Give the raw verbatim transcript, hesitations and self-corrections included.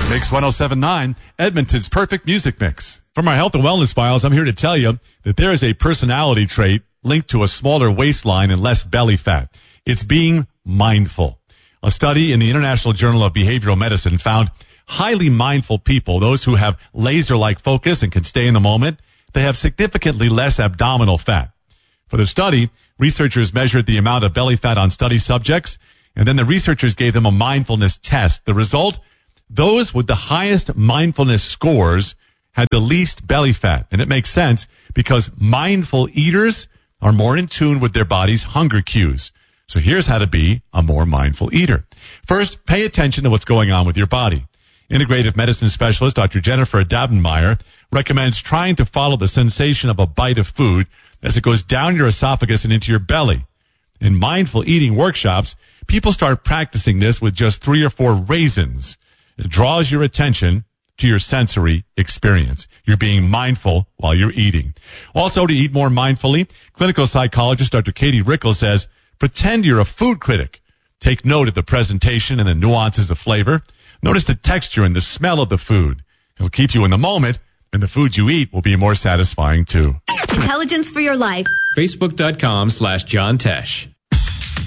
Mix one oh seven point nine, Edmonton's perfect music mix. From our health and wellness files, I'm here to tell you that there is a personality trait linked to a smaller waistline and less belly fat. It's being mindful. A study in the International Journal of Behavioral Medicine found highly mindful people, those who have laser-like focus and can stay in the moment, they have significantly less abdominal fat. For the study, researchers measured the amount of belly fat on study subjects, and then the researchers gave them a mindfulness test. The result? Those with the highest mindfulness scores had the least belly fat. And it makes sense because mindful eaters are more in tune with their body's hunger cues. So here's how to be a more mindful eater. First, pay attention to what's going on with your body. Integrative medicine specialist Doctor Jennifer Dabenmeyer recommends trying to follow the sensation of a bite of food as it goes down your esophagus and into your belly. In mindful eating workshops, people start practicing this with just three or four raisins. It draws your attention to your sensory experience. You're being mindful while you're eating. Also, to eat more mindfully, clinical psychologist Doctor Katie Rickle says, pretend you're a food critic. Take note of the presentation and the nuances of flavor. Notice the texture and the smell of the food. It'll keep you in the moment, and the foods you eat will be more satisfying too. Intelligence for your life. Facebook.com slash John Tesh.